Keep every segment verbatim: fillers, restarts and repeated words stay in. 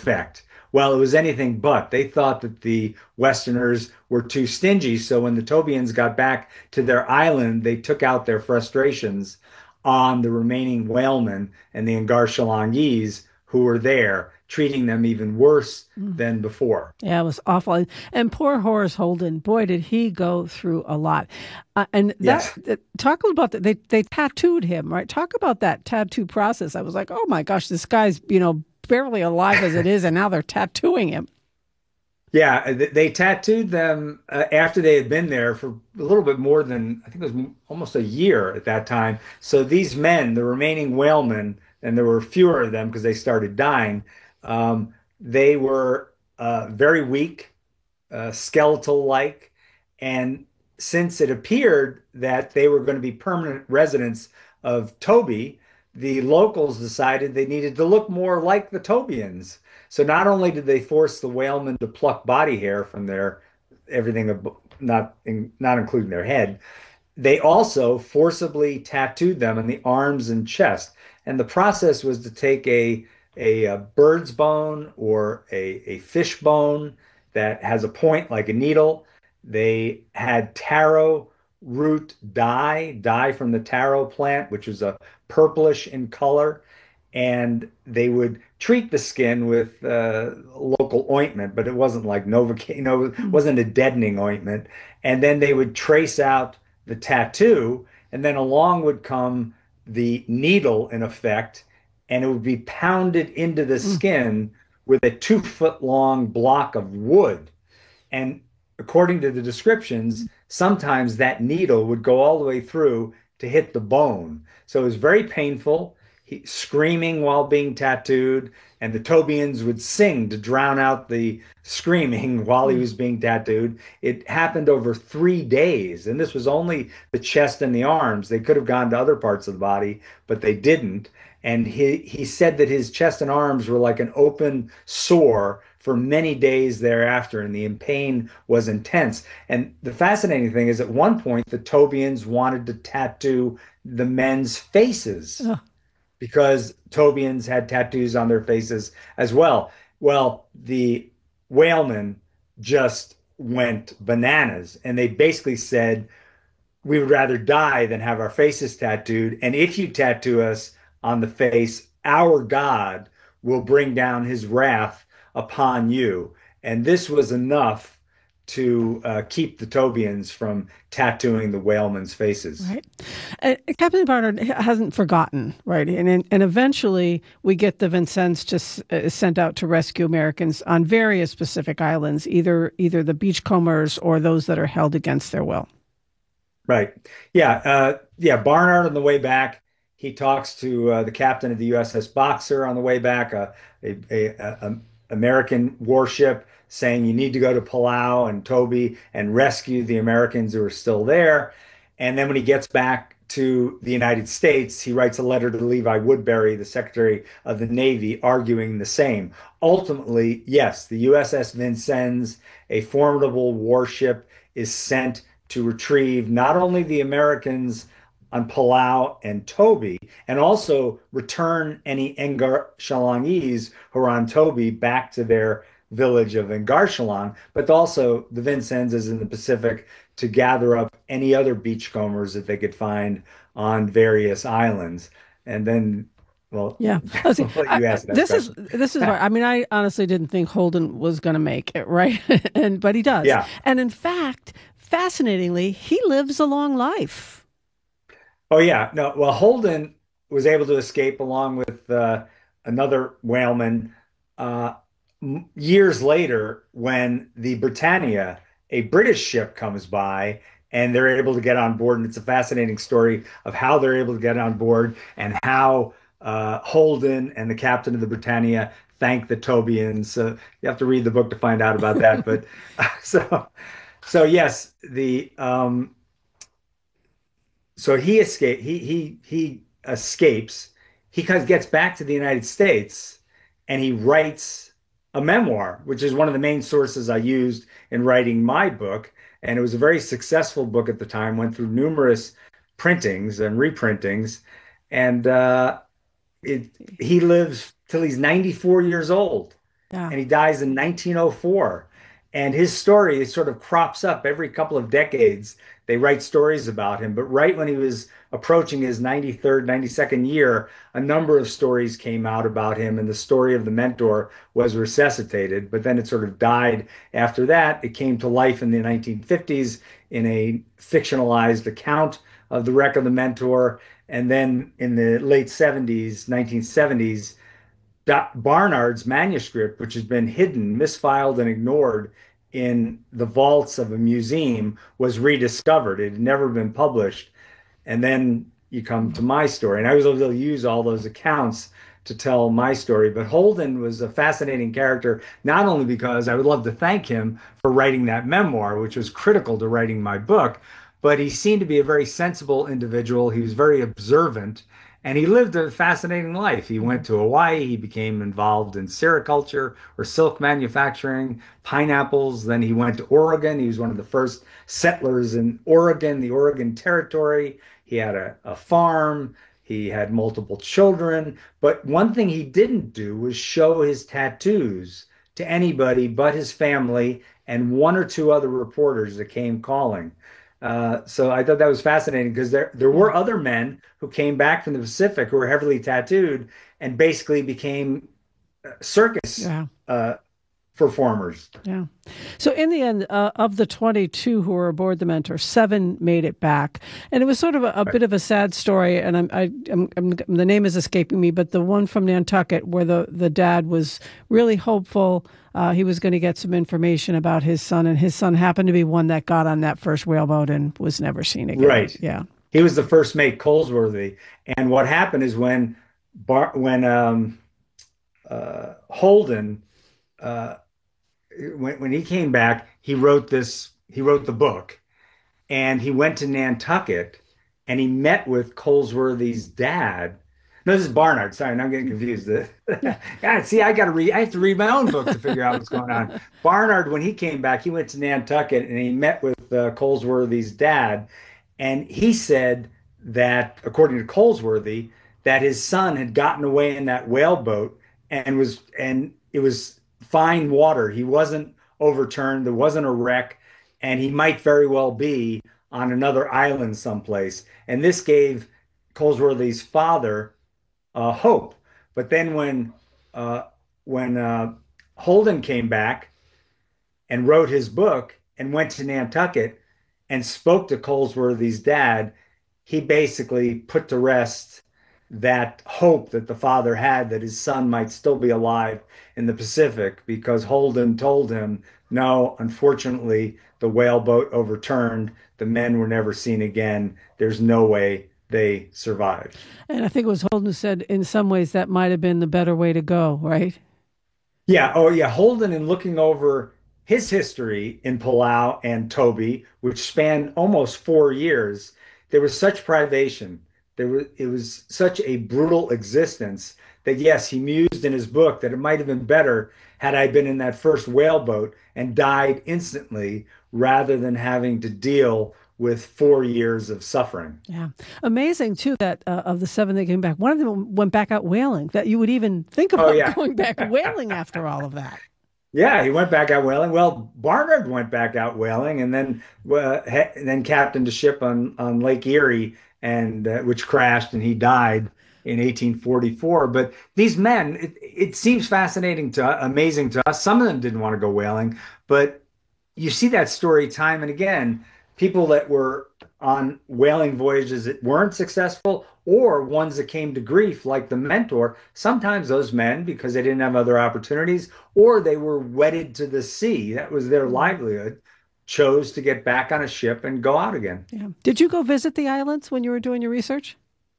effect. Well, it was anything but. They thought that the Westerners were too stingy. So when the Tobians got back to their island, they took out their frustrations on the remaining whalemen and the Ngar who were there, treating them even worse Mm. than before. Yeah, it was awful. And, and poor Horace Holden, boy, did he go through a lot. Uh, and that, Yes. that talk about that. They they tattooed him, right? Talk about that tattoo process. I was like, oh my gosh, this guy's you know barely alive as it is, and now they're tattooing him. Yeah, they tattooed them uh, after they had been there for a little bit more than, I think it was almost a year at that time. So these men, the remaining whalemen, and there were fewer of them because they started dying, um, they were uh, very weak, uh, skeletal-like. And since it appeared that they were going to be permanent residents of Toby, the locals decided they needed to look more like the Tobians. So not only did they force the whalemen to pluck body hair from their everything, not in, not including their head, they also forcibly tattooed them on the arms and chest. And the process was to take a a, a bird's bone or a, a fish bone that has a point like a needle. They had taro root dye, dye from the taro plant, which was a purplish in color, and they would treat the skin with uh, local ointment, but it wasn't like Novocaine, you know, it Mm. wasn't a deadening ointment. And then they would trace out the tattoo, and then along would come the needle in effect, and it would be pounded into the Mm. skin with a two foot long block of wood. And according to the descriptions, sometimes that needle would go all the way through to hit the bone. So it was very painful. He, screaming while being tattooed, and the Tobians would sing to drown out the screaming while he Mm. was being tattooed. It happened over three days, and this was only the chest and the arms. They could have gone to other parts of the body, but they didn't. And he, he said that his chest and arms were like an open sore for many days thereafter, and the pain was intense. And the fascinating thing is, at one point, the Tobians wanted to tattoo the men's faces Oh, because Tobians had tattoos on their faces as well. Well, the whalemen just went bananas, and they basically said, we would rather die than have our faces tattooed. And if you tattoo us on the face, our God will bring down his wrath upon you. And this was enough to uh, keep the Tobians from tattooing the whalemen's faces. right. Uh, Captain Barnard hasn't forgotten, right? And and eventually we get the Vincennes just uh, sent out to rescue Americans on various Pacific islands, either either the beachcombers or those that are held against their will. Right. Yeah. Uh, yeah. Barnard on the way back, he talks to uh, the captain of the U S S Boxer on the way back, uh, a, a, a, American warship, saying you need to go to Palau and Toby and rescue the Americans who are still there. And then when he gets back to the United States, he writes a letter to Levi Woodbury, the Secretary of the Navy, arguing the same. Ultimately, yes, the U S S Vincennes, a formidable warship, is sent to retrieve not only the Americans on Palau and Toby, and also return any Ngar Chalangese who are on Toby back to their village of Ngar, but also the Vincennes is in the Pacific to gather up any other beachcombers that they could find on various islands. And then, well, Yeah, I see. I'll let I, you I- ask the next this is question. this is where I mean, I honestly didn't think Holden was going to make it, right? and but he does, Yeah. and in fact, fascinatingly, he lives a long life. Oh, yeah. No, well, Holden was able to escape along with uh, another whaleman uh, m- years later when the Britannia, a British ship, comes by and they're able to get on board. And it's a fascinating story of how they're able to get on board and how uh, Holden and the captain of the Britannia thank the Tobians. So you have to read the book to find out about that. But so, so yes, the um, so he escape he he he escapes. He gets back to the United States and he writes a memoir, which is one of the main sources I used in writing my book. And it was a very successful book at the time, went through numerous printings and reprintings. And uh, it, he lives till he's ninety-four years old. Yeah. and he dies in nineteen oh four. And his story sort of crops up every couple of decades. They write stories about him, but right when he was approaching his ninety-third, ninety-second year, a number of stories came out about him, and the story of the mentor was resuscitated, but then it sort of died after that. It came to life in the nineteen fifties in a fictionalized account of the wreck of the mentor. And then in the late seventies, nineteen seventies, Barnard's manuscript, which has been hidden, misfiled, and ignored in the vaults of a museum, was rediscovered. It had never been published. And then you come to my story. And I was able to use all those accounts to tell my story. But Holden was a fascinating character, not only because I would love to thank him for writing that memoir, which was critical to writing my book, but he seemed to be a very sensible individual. He was very observant. And he lived a fascinating life. He went to Hawaii. He became involved in sericulture or silk manufacturing, pineapples. Then he went to Oregon. He was one of the first settlers in Oregon, the Oregon Territory. He had a, a farm. He had multiple children. But one thing he didn't do was show his tattoos to anybody but his family and one or two other reporters that came calling. Uh, so I thought that was fascinating because there there were other men who came back from the Pacific who were heavily tattooed and basically became circus Yeah. uh, performers. Yeah. So in the end, uh, of the twenty-two who were aboard the Mentor, seven made it back, and it was sort of a, a Right. bit of a sad story. And I'm, I, I'm, I'm, the name is escaping me, but the one from Nantucket, where the the dad was really hopeful, uh, he was going to get some information about his son, and his son happened to be one that got on that first whaleboat and was never seen again. Right. Yeah. He was the first mate, Colesworthy. And what happened is when Bar when um, uh, Holden uh, when when he came back, he wrote this. He wrote the book, and he went to Nantucket, and he met with Colesworthy's dad. No, this is Barnard. Sorry, now I'm getting confused. God, see, I got to read. I have to read my own book to figure out what's going on. Barnard, when he came back, he went to Nantucket and he met with uh, Colesworthy's dad, and he said that, according to Colesworthy, that his son had gotten away in that whaleboat and was and it was fine water. He wasn't overturned. There wasn't a wreck, and he might very well be on another island someplace. And this gave Colesworthy's father uh, hope. But then when uh, when uh, Holden came back and wrote his book and went to Nantucket and spoke to Colesworthy's dad, he basically put to rest that hope that the father had that his son might still be alive in the Pacific, because Holden told him, no, unfortunately, the whaleboat overturned. The men were never seen again. There's no way they survived. And I think it was Holden who said, in some ways, that might have been the better way to go, right? Yeah. Oh, yeah. Holden, in looking over his history in Palau and Toby, which spanned almost four years, there was such privation. There was it was such a brutal existence that, yes, he mused in his book that it might have been better had I been in that first whaleboat and died instantly rather than having to deal with four years of suffering. Yeah. Amazing, too, that uh, of the seven that came back, one of them went back out whaling, that you would even think Oh, about yeah. going back whaling after all of that. Yeah, he went back out whaling. Well, Barnard went back out whaling, and then uh, he- then captained a ship on on Lake Erie, and uh, which crashed, and he died in eighteen forty-four. But these men, it, it seems fascinating to amazing to us. Some of them didn't want to go whaling, but you see that story time and again. People that were on whaling voyages that weren't successful, or ones that came to grief, like the Mentor. Sometimes those men, because they didn't have other opportunities, or they were wedded to the sea, that was their livelihood, chose to get back on a ship and go out again. Yeah. Did you go visit the islands when you were doing your research?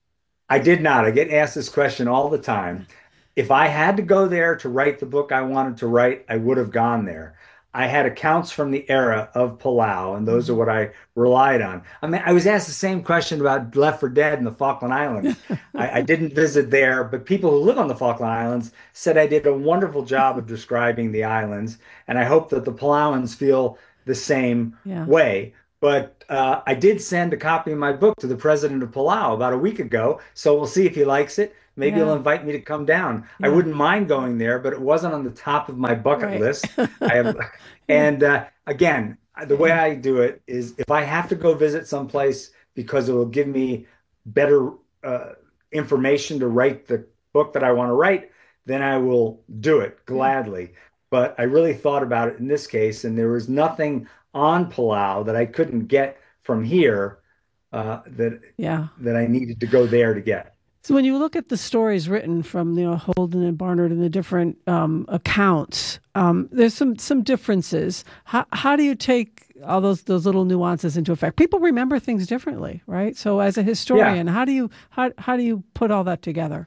I did not. I get asked this question all the time. If I had to go there to write the book I wanted to write, I would have gone there. I had accounts from the era of Palau, and those are what I relied on. I mean, I was asked the same question about Left for Dead in the Falkland Islands. I, I didn't visit there, but people who live on the Falkland Islands said I did a wonderful job of describing the islands, and I hope that the Palauans feel the same Yeah. way. But uh, I did send a copy of my book to the president of Palau about a week ago, so we'll see if he likes it. Maybe you'll Yeah. invite me to come down. I Yeah. wouldn't mind going there, but it wasn't on the top of my bucket Right. list. I have, Yeah. and uh, again, the way I do it is if I have to go visit someplace because it will give me better uh, information to write the book that I want to write, then I will do it Yeah. gladly. But I really thought about it in this case, and there was nothing on Palau that I couldn't get from here uh, that Yeah. that I needed to go there to get. So when you look at the stories written from, you know, Holden and Barnard and the different um, accounts, um, there's some some differences. How how do you take all those those little nuances into effect? People remember things differently, right? So as a Yeah, historian, how do you how how do you put all that together?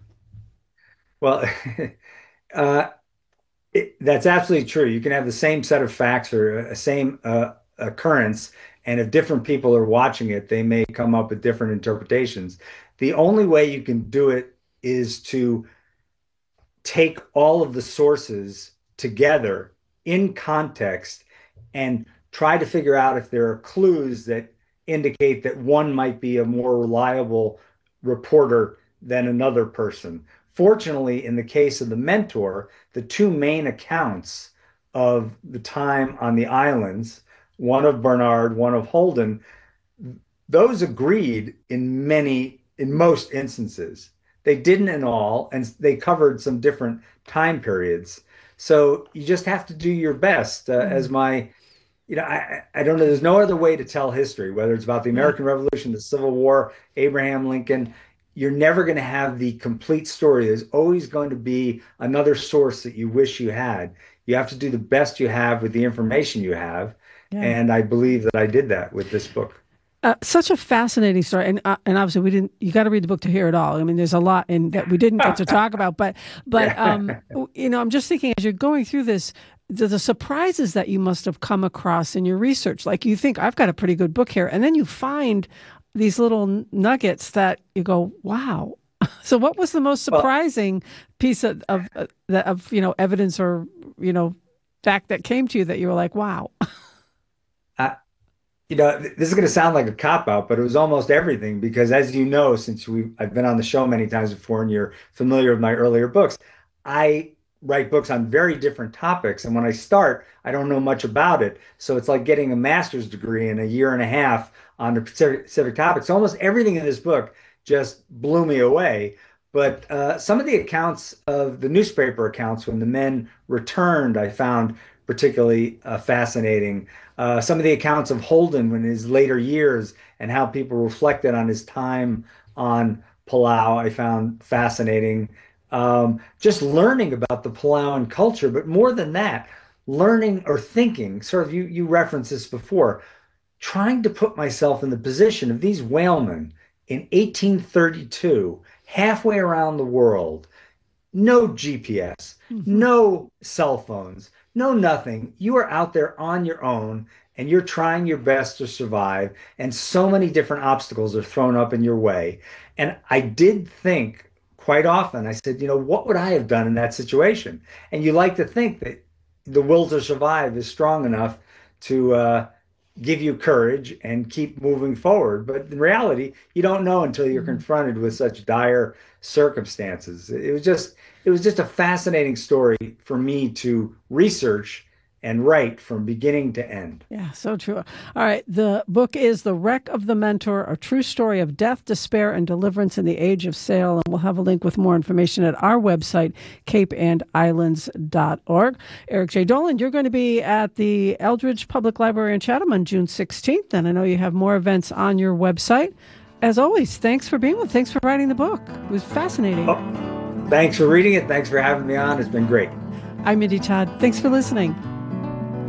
well, uh, it, that's absolutely true. You can have the same set of facts or a same uh, occurrence, and if different people are watching it, they may come up with different interpretations. The only way you can do it is to take all of the sources together in context and try to figure out if there are clues that indicate that one might be a more reliable reporter than another person. Fortunately, in the case of the mentor, the two main accounts of the time on the islands, one of Bernard, one of Holden, those agreed in many, in most instances. They didn't in all, and they covered some different time periods. So you just have to do your best. Uh, as Mm, my, you know, I, I don't know, there's no other way to tell history, whether it's about the yeah, American Revolution, the Civil War, Abraham Lincoln. You're never going to have the complete story. There's always going to be another source that you wish you had. You have to do the best you have with the information you have. yeah. And I believe that I did that with this book. Uh, such a fascinating story, and uh, and obviously we didn't. You got to read the book to hear it all. I mean, there's a lot in that we didn't get to talk about, but but um, Yeah. you know, I'm just thinking as you're going through this, the, the surprises that you must have come across in your research. Like you think I've got a pretty good book here, and then you find these little nuggets that you go, wow. So, what was the most Well, surprising piece of of, uh, of you know evidence or you know fact that came to you that you were like, wow? I, you know, this is going to sound like a cop out, but it was almost everything because, as you know, since we I've been on the show many times before, and you're familiar with my earlier books, I write books on very different topics, and when I start, I don't know much about it, so it's like getting a master's degree in a year and a half on a specific, specific topic. So almost everything in this book just blew me away. But uh, some of the accounts of the newspaper accounts when the men returned, I found particularly uh, fascinating. Uh, some of the accounts of Holden in his later years and how people reflected on his time on Palau, I found fascinating. Um, just learning about the Palauan culture, but more than that, learning or thinking, sort of you you referenced this before, trying to put myself in the position of these whalemen in eighteen thirty-two, halfway around the world, no G P S, Hmm. no cell phones, no nothing. You are out there on your own and you're trying your best to survive. And so many different obstacles are thrown up in your way. And I did think quite often, I said, you know, what would I have done in that situation? And you like to think that the will to survive is strong enough to uh, give you courage and keep moving forward. But in reality, you don't know until you're Hmm. confronted with such dire circumstances. It was just it was just a fascinating story for me to research and write from beginning to end. Yeah, so true. All right. The book is The Wreck of the Mentor, a true story of death, despair, and deliverance in the age of sail. And we'll have a link with more information at our website, cape and islands dot org. Eric J. Dolan, you're going to be at the Eldridge Public Library in Chatham on June sixteenth. And I know you have more events on your website. As always, thanks for being with us. Thanks for writing the book. It was fascinating. Oh, thanks for reading it. Thanks for having me on. It's been great. I'm Mindy Todd. Thanks for listening.